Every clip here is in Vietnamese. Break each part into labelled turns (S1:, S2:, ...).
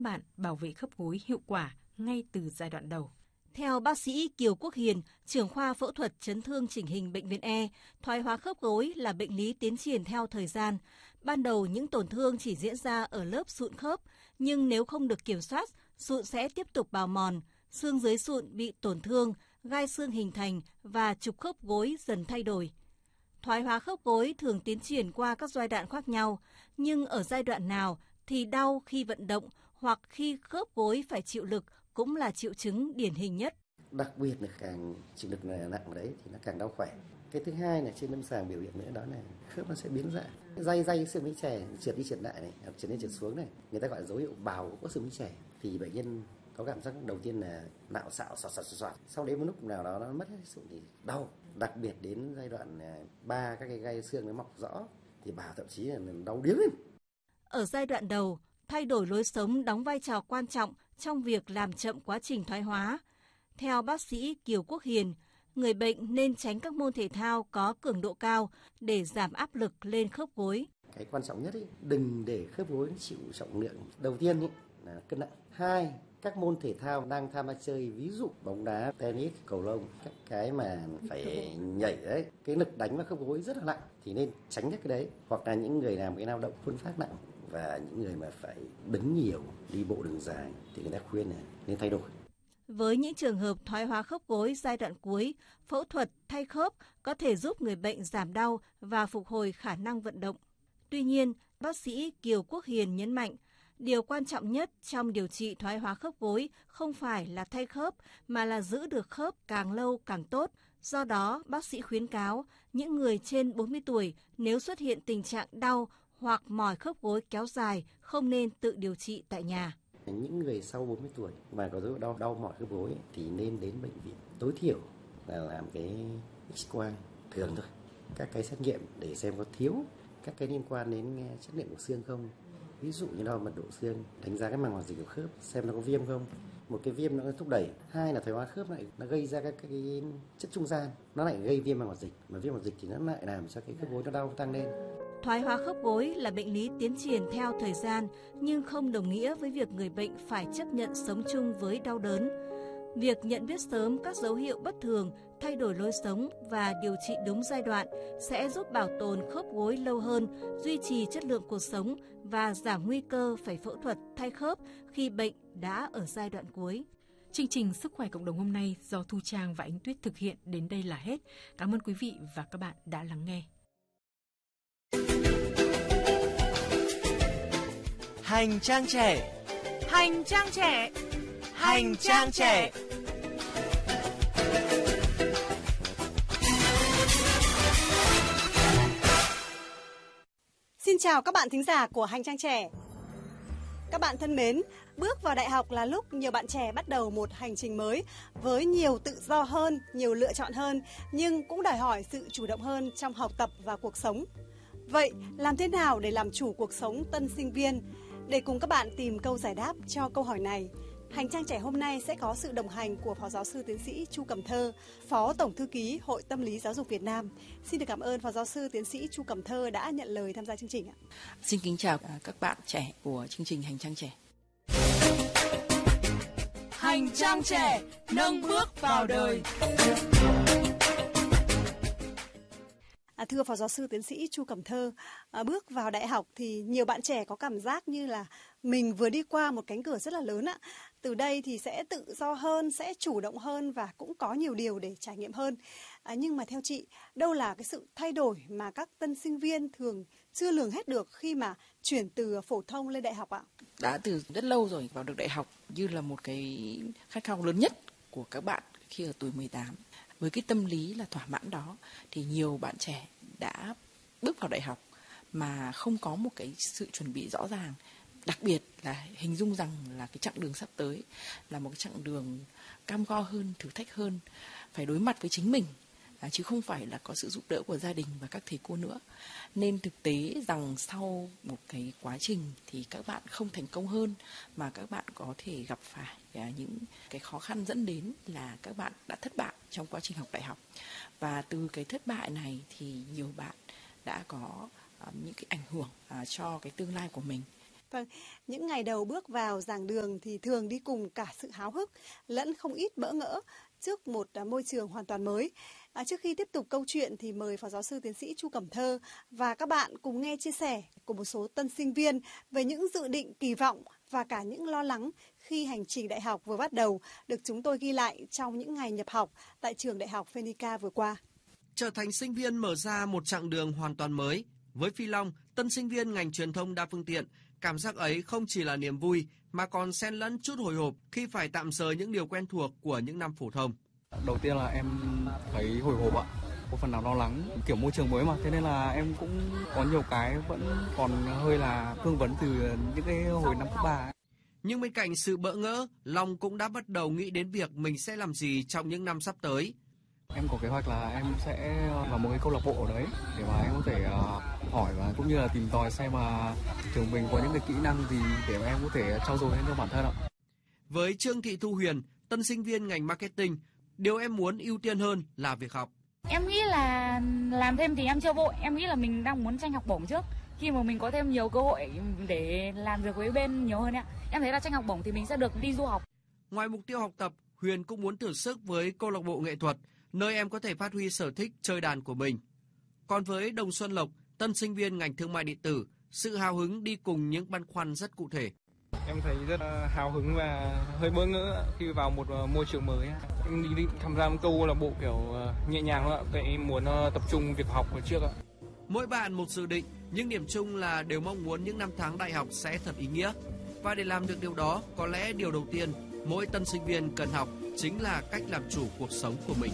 S1: bạn bảo vệ khớp gối hiệu quả ngay từ giai đoạn đầu.
S2: Theo bác sĩ Kiều Quốc Hiền, trưởng khoa phẫu thuật chấn thương chỉnh hình bệnh viện E, thoái hóa khớp gối là bệnh lý tiến triển theo thời gian. Ban đầu những tổn thương chỉ diễn ra ở lớp sụn khớp, nhưng nếu không được kiểm soát, sụn sẽ tiếp tục bào mòn, xương dưới sụn bị tổn thương, gai xương hình thành và trục khớp gối dần thay đổi. Thoái hóa khớp gối thường tiến triển qua các giai đoạn khác nhau, nhưng ở giai đoạn nào thì đau khi vận động hoặc khi khớp gối phải chịu lực cũng là triệu chứng điển hình nhất.
S3: Đặc biệt là càng chịu lực nặng đấy thì nó càng đau khỏe. Cái thứ hai là trên lâm sàng biểu hiện nữa đó là khớp nó sẽ biến dạng, day xương mấy chè trượt đi trượt lại này, trượt lên trượt xuống này, người ta gọi là dấu hiệu bào của xương mấy chè. Thì bệnh nhân có cảm giác đầu tiên là nạo xạo xoạt, sau đấy một lúc nào đó nó mất hết sụn thì đau. Đặc biệt đến giai đoạn 3 các cái gai xương nó mọc rõ thì bà thậm chí là đau điếng lên.
S2: Ở giai đoạn đầu, thay đổi lối sống đóng vai trò quan trọng trong việc làm chậm quá trình thoái hóa. Theo bác sĩ Kiều Quốc Hiền, người bệnh nên tránh các môn thể thao có cường độ cao để giảm áp lực lên khớp gối.
S3: Cái quan trọng nhất đừng để khớp gối chịu trọng lượng. Đầu tiên là cân nặng. 2, các môn thể thao đang tham gia chơi, ví dụ bóng đá, tennis, cầu lông, các cái mà phải nhảy đấy, cái lực đánh vào khớp gối rất là nặng thì nên tránh các cái đấy. Hoặc là những người làm cái lao động khuân phát nặng và những người mà phải đứng nhiều, đi bộ đường dài thì người ta khuyên là nên thay đổi.
S2: Với những trường hợp thoái hóa khớp gối giai đoạn cuối, phẫu thuật thay khớp có thể giúp người bệnh giảm đau và phục hồi khả năng vận động. Tuy nhiên, bác sĩ Kiều Quốc Hiền nhấn mạnh, điều quan trọng nhất trong điều trị thoái hóa khớp gối không phải là thay khớp mà là giữ được khớp càng lâu càng tốt. Do đó, bác sĩ khuyến cáo những người trên 40 tuổi nếu xuất hiện tình trạng đau hoặc mỏi khớp gối kéo dài không nên tự điều trị tại nhà.
S3: Những người sau 40 tuổi mà có dấu hiệu đau mỏi khớp gối thì nên đến bệnh viện, tối thiểu là làm cái X-quang thường thôi, các cái xét nghiệm để xem có thiếu các cái liên quan đến chất lượng của xương không. Ví dụ như đo mật độ xương, đánh giá cái màng hoạt dịch của khớp xem nó có viêm không. Một cái viêm nó thúc đẩy, 2 là thoái hóa khớp lại nó gây ra các cái chất trung gian, nó lại gây viêm màng hoạt dịch, mà viêm hoạt dịch thì nó lại làm cho cái khớp gối nó đau tăng lên.
S2: Thoái hóa khớp gối là bệnh lý tiến triển theo thời gian nhưng không đồng nghĩa với việc người bệnh phải chấp nhận sống chung với đau đớn. Việc nhận biết sớm các dấu hiệu bất thường, thay đổi lối sống và điều trị đúng giai đoạn sẽ giúp bảo tồn khớp gối lâu hơn, duy trì chất lượng cuộc sống và giảm nguy cơ phải phẫu thuật thay khớp khi bệnh đã ở giai đoạn cuối.
S1: Chương trình Sức khỏe cộng đồng hôm nay do Thu Trang và Ánh Tuyết thực hiện đến đây là hết. Cảm ơn quý vị và các bạn đã lắng nghe.
S4: Hành trang trẻ.
S5: Hành trang trẻ.
S4: Hành trang trẻ.
S5: Xin chào các bạn thính giả của Hành trang trẻ. Các bạn thân mến, bước vào đại học là lúc nhiều bạn trẻ bắt đầu một hành trình mới với nhiều tự do hơn, nhiều lựa chọn hơn, nhưng cũng đòi hỏi sự chủ động hơn trong học tập và cuộc sống. Vậy, làm thế nào để làm chủ cuộc sống tân sinh viên? Để cùng các bạn tìm câu giải đáp cho câu hỏi này, Hành trang trẻ hôm nay sẽ có sự đồng hành của Phó Giáo sư Tiến sĩ Chu Cẩm Thơ, Phó Tổng Thư ký Hội Tâm lý Giáo dục Việt Nam. Xin được cảm ơn Phó Giáo sư Tiến sĩ Chu Cẩm Thơ đã nhận lời tham gia chương trình.
S6: Xin kính chào các bạn trẻ của chương trình Hành trang trẻ.
S4: Hành trang trẻ, nâng bước vào đời.
S5: Thưa Phó Giáo sư Tiến sĩ Chu Cẩm Thơ, bước vào đại học thì nhiều bạn trẻ có cảm giác như là mình vừa đi qua một cánh cửa rất là lớn ạ. Từ đây thì sẽ tự do hơn, sẽ chủ động hơn và cũng có nhiều điều để trải nghiệm hơn. Nhưng mà theo chị, đâu là cái sự thay đổi mà các tân sinh viên thường chưa lường hết được khi mà chuyển từ phổ thông lên đại học ạ?
S6: Đã từ rất lâu rồi vào được đại học như là một cái khát khao lớn nhất của các bạn khi ở tuổi 18. Với cái tâm lý là thỏa mãn đó thì nhiều bạn trẻ đã bước vào đại học mà không có một cái sự chuẩn bị rõ ràng. Đặc biệt là hình dung rằng là cái chặng đường sắp tới là một cái chặng đường cam go hơn, thử thách hơn, phải đối mặt với chính mình, chứ không phải là có sự giúp đỡ của gia đình và các thầy cô nữa. Nên thực tế rằng sau một cái quá trình thì các bạn không thành công hơn mà các bạn có thể gặp phải những cái khó khăn dẫn đến là các bạn đã thất bại trong quá trình học đại học. Và từ cái thất bại này thì nhiều bạn đã có những cái ảnh hưởng cho cái tương lai của mình.
S5: Vâng, những ngày đầu bước vào giảng đường thì thường đi cùng cả sự háo hức lẫn không ít bỡ ngỡ trước một môi trường hoàn toàn mới. Trước khi tiếp tục câu chuyện thì mời Phó Giáo sư Tiến sĩ Chu Cẩm Thơ và các bạn cùng nghe chia sẻ của một số tân sinh viên về những dự định, kỳ vọng và cả những lo lắng khi hành trình đại học vừa bắt đầu được chúng tôi ghi lại trong những ngày nhập học tại trường Đại học Phenica vừa qua.
S7: Trở thành sinh viên mở ra một chặng đường hoàn toàn mới. Với Phi Long, tân sinh viên ngành truyền thông đa phương tiện, cảm giác ấy không chỉ là niềm vui mà còn xen lẫn chút hồi hộp khi phải tạm rời những điều quen thuộc của những năm phổ thông.
S8: Đầu tiên là em thấy hồi hộp ạ, có phần nào lo lắng, kiểu môi trường mới mà, thế nên là em cũng có nhiều cái vẫn còn hơi là vương vấn từ những cái hồi năm cấp 3.
S7: Nhưng bên cạnh sự bỡ ngỡ, Long cũng đã bắt đầu nghĩ đến việc mình sẽ làm gì trong những năm sắp tới.
S8: Em có kế hoạch là em sẽ vào một cái câu lạc bộ ở đấy để mà em có thể hỏi và cũng như là tìm tòi xem mà trường mình có những cái kỹ năng gì để mà em có thể trau dồi lên cho bản thân ạ.
S7: Với Trương Thị Thu Huyền, tân sinh viên ngành marketing, điều em muốn ưu tiên hơn là việc học.
S9: Em nghĩ là làm thêm thì em chưa vội, em nghĩ là mình đang muốn tranh học bổng trước. Khi mà mình có thêm nhiều cơ hội để làm việc với bên nhiều hơn ạ. Em thấy là tranh học bổng thì mình sẽ được đi du học.
S7: Ngoài mục tiêu học tập, Huyền cũng muốn thử sức với câu lạc bộ nghệ thuật, nơi em có thể phát huy sở thích chơi đàn của mình. Còn với Đồng Xuân Lộc, tân sinh viên ngành thương mại điện tử, sự hào hứng đi cùng những băn khoăn rất cụ thể.
S10: Em thấy rất hào hứng và hơi bỡ ngỡ khi vào một môi trường mới. Em định tham gia một câu lạc bộ kiểu nhẹ nhàng thôi ạ, tại em muốn tập trung việc học ở trước ạ.
S7: Mỗi bạn một dự định, nhưng điểm chung là đều mong muốn những năm tháng đại học sẽ thật ý nghĩa. Và để làm được điều đó, có lẽ điều đầu tiên mỗi tân sinh viên cần học chính là cách làm chủ cuộc sống của mình.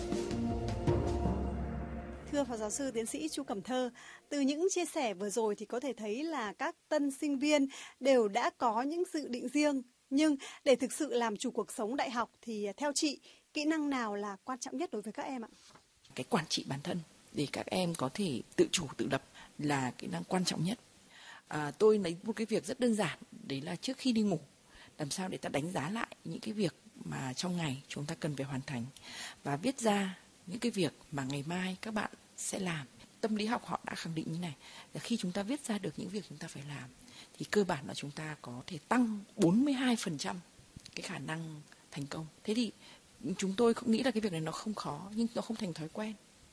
S5: Thưa Phó Giáo sư Tiến sĩ Chu Cẩm Thơ, từ những chia sẻ vừa rồi thì có thể thấy là các tân sinh viên đều đã có những dự định riêng. Nhưng để thực sự làm chủ cuộc sống đại học thì theo chị, kỹ năng nào là quan trọng nhất đối với các em ạ?
S6: Cái quản trị bản thân để các em có thể tự chủ tự lập là kỹ năng quan trọng nhất. Tôi lấy một cái việc rất đơn giản, đấy là trước khi đi ngủ, làm sao để ta đánh giá lại những cái việc mà trong ngày chúng ta cần phải hoàn thành và viết ra những cái việc mà ngày mai các bạn sẽ làm. Tâm lý học họ đã khẳng định như này, là khi chúng ta viết ra được những việc chúng ta phải làm thì cơ bản là chúng ta có thể tăng 42% cái khả năng thành công. Thế thì chúng tôi cũng nghĩ là cái việc này nó không khó, nhưng nó không thành thói quen.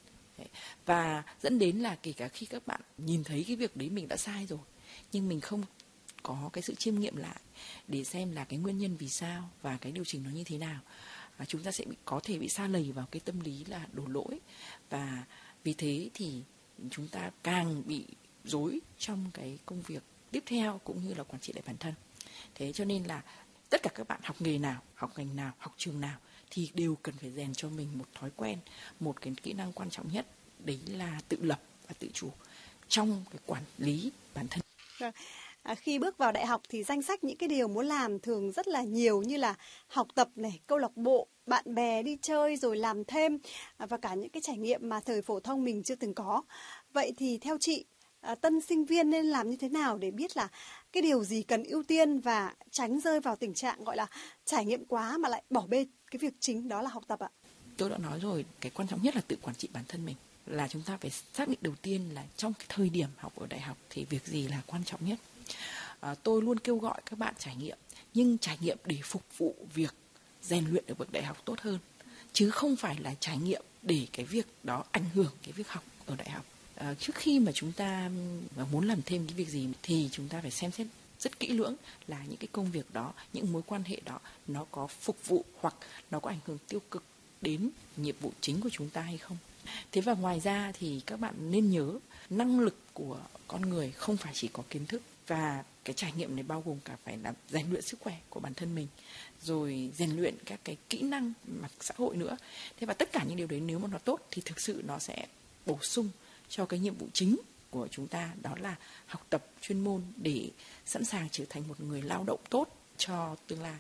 S6: Và dẫn đến là kể cả khi các bạn nhìn thấy cái việc đấy mình đã sai rồi, nhưng mình không có cái sự chiêm nghiệm lại để xem là cái nguyên nhân vì sao và cái điều chỉnh nó như thế nào, và chúng ta sẽ có thể bị sa lầy vào cái tâm lý là đổ lỗi, và vì thế thì chúng ta càng bị rối trong cái công việc tiếp theo cũng như là quản trị lại bản thân. Thế cho nên là tất cả các bạn học nghề nào, học ngành nào, học trường nào thì đều cần phải rèn cho mình một thói quen, một cái kỹ năng quan trọng nhất, đấy là tự lập và tự chủ trong cái quản lý bản thân.
S5: Khi bước vào đại học thì danh sách những cái điều muốn làm thường rất là nhiều, như là học tập này, câu lạc bộ, bạn bè đi chơi rồi làm thêm và cả những cái trải nghiệm mà thời phổ thông mình chưa từng có. Vậy thì theo chị, tân sinh viên nên làm như thế nào để biết là cái điều gì cần ưu tiên và tránh rơi vào tình trạng gọi là trải nghiệm quá mà lại bỏ bê cái việc chính đó là học tập ạ?
S6: Tôi đã nói rồi, cái quan trọng nhất là tự quản trị bản thân mình. Là chúng ta phải xác định đầu tiên là trong cái thời điểm học ở đại học thì việc gì là quan trọng nhất. Tôi luôn kêu gọi các bạn trải nghiệm, nhưng trải nghiệm để phục vụ việc rèn luyện ở bậc đại học tốt hơn, chứ không phải là trải nghiệm để cái việc đó ảnh hưởng cái việc học ở đại học. Trước khi mà chúng ta muốn làm thêm cái việc gì thì chúng ta phải xem xét rất kỹ lưỡng là những cái công việc đó, những mối quan hệ đó nó có phục vụ hoặc nó có ảnh hưởng tiêu cực đến nhiệm vụ chính của chúng ta hay không. Thế và ngoài ra thì các bạn nên nhớ năng lực của con người không phải chỉ có kiến thức, và cái trải nghiệm này bao gồm cả phải là rèn luyện sức khỏe của bản thân mình, rồi rèn luyện các cái kỹ năng mặt xã hội nữa. Thế và tất cả những điều đấy nếu mà nó tốt thì thực sự nó sẽ bổ sung cho cái nhiệm vụ chính của chúng ta, đó là học tập chuyên môn để sẵn sàng trở thành một người lao động tốt cho tương lai.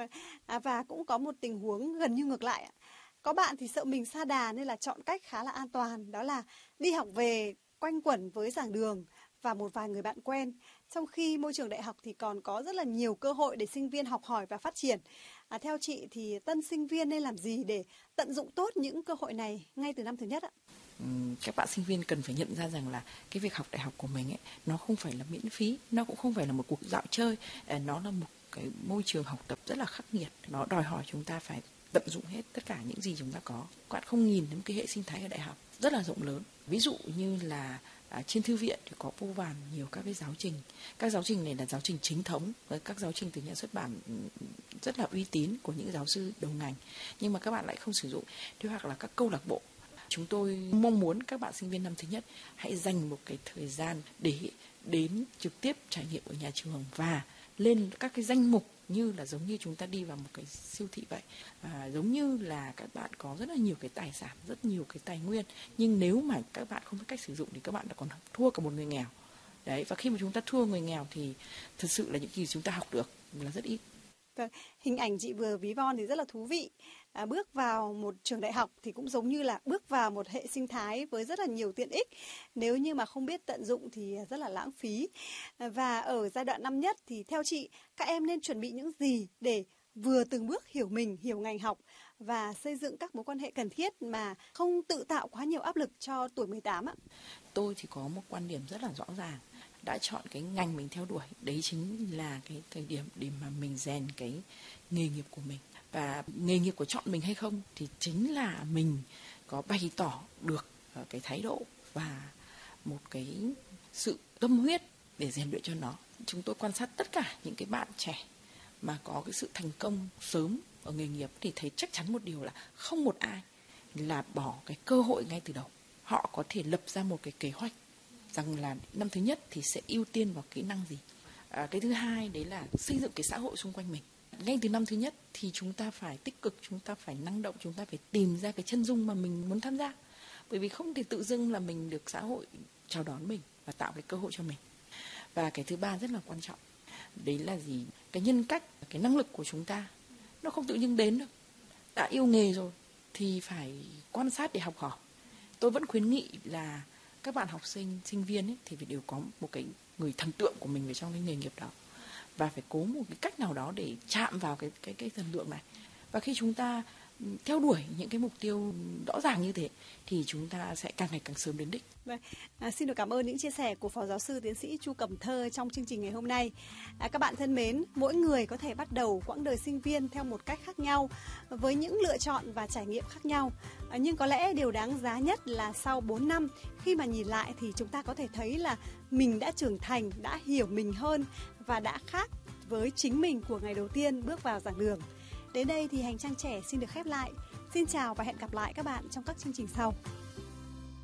S5: Và cũng có một tình huống gần như ngược lại. Có bạn thì sợ mình sa đà nên là chọn cách khá là an toàn, đó là đi học về quanh quẩn với giảng đường và một vài người bạn quen. Trong khi môi trường đại học thì còn có rất là nhiều cơ hội để sinh viên học hỏi và phát triển. Theo chị thì tân sinh viên nên làm gì để tận dụng tốt những cơ hội này ngay từ năm thứ nhất ạ?
S6: các bạn sinh viên cần phải nhận ra rằng là cái việc học đại học của mình ấy, nó không phải là miễn phí, nó cũng không phải là một cuộc dạo chơi, nó là một cái môi trường học tập rất là khắc nghiệt, nó đòi hỏi chúng ta phải tận dụng hết tất cả những gì chúng ta có. Các bạn không nhìn đến cái hệ sinh thái ở đại học rất là rộng lớn. Ví dụ như là trên thư viện thì có vô vàn nhiều các cái giáo trình. Các giáo trình này là giáo trình chính thống, với các giáo trình từ nhà xuất bản rất là uy tín của những giáo sư đầu ngành, nhưng mà các bạn lại không sử dụng. Thế hoặc là các câu lạc bộ. Chúng tôi mong muốn các bạn sinh viên năm thứ nhất hãy dành một cái thời gian để đến trực tiếp trải nghiệm ở nhà trường và lên các cái danh mục như là giống như chúng ta đi vào một cái siêu thị vậy. Giống như là các bạn có rất là nhiều cái tài sản, rất nhiều cái tài nguyên, nhưng nếu mà các bạn không biết cách sử dụng thì các bạn đã còn thua cả một người nghèo. Đấy, và khi mà chúng ta thua người nghèo thì thực sự là những gì chúng ta học được là rất ít.
S5: Hình ảnh chị vừa ví von thì rất là thú vị. Bước vào một trường đại học thì cũng giống như là bước vào một hệ sinh thái với rất là nhiều tiện ích. Nếu như mà không biết tận dụng thì rất là lãng phí. Và ở giai đoạn năm nhất thì theo chị, các em nên chuẩn bị những gì để vừa từng bước hiểu mình, hiểu ngành học và xây dựng các mối quan hệ cần thiết mà không tự tạo quá nhiều áp lực cho tuổi 18 ạ?
S6: Tôi thì có một quan điểm rất là rõ ràng. Đã chọn cái ngành mình theo đuổi, đấy chính là cái thời điểm để mà mình rèn cái nghề nghiệp của mình. Và nghề nghiệp của chọn mình hay không thì chính là mình có bày tỏ được cái thái độ và một cái sự tâm huyết để rèn luyện cho nó. Chúng tôi quan sát tất cả những cái bạn trẻ mà có cái sự thành công sớm ở nghề nghiệp thì thấy chắc chắn một điều là không một ai là bỏ cái cơ hội ngay từ đầu. Họ có thể lập ra một cái kế hoạch rằng là năm thứ nhất thì sẽ ưu tiên vào kỹ năng gì. Cái thứ hai đấy là xây dựng cái xã hội xung quanh mình. Ngay từ năm thứ nhất thì chúng ta phải tích cực, chúng ta phải năng động, chúng ta phải tìm ra cái chân dung mà mình muốn tham gia. Bởi vì không thể tự dưng là mình được xã hội chào đón mình và tạo cái cơ hội cho mình. Và cái thứ ba rất là quan trọng, đấy là gì? Cái nhân cách, cái năng lực của chúng ta nó không tự nhiên đến được. Đã yêu nghề rồi thì phải quan sát để học hỏi. Tôi vẫn khuyến nghị là các bạn học sinh, sinh viên ấy, thì phải đều có một cái người thần tượng của mình về trong cái nghề nghiệp đó. Và phải cố một cái cách nào đó để chạm vào cái thần tượng này. Và khi chúng ta theo đuổi những cái mục tiêu rõ ràng như thế thì chúng ta sẽ càng ngày càng sớm đến đích.
S5: Xin được cảm ơn những chia sẻ của Phó Giáo sư Tiến sĩ Chu Cẩm Thơ trong chương trình ngày hôm nay. Các bạn thân mến, mỗi người có thể bắt đầu quãng đời sinh viên theo một cách khác nhau, với những lựa chọn và trải nghiệm khác nhau. Nhưng có lẽ điều đáng giá nhất là sau 4 năm, khi mà nhìn lại thì chúng ta có thể thấy là mình đã trưởng thành, đã hiểu mình hơn và đã khác với chính mình của ngày đầu tiên bước vào giảng đường. Đến đây thì Hành trang trẻ xin được khép lại. Xin chào và hẹn gặp lại các bạn trong các chương trình sau.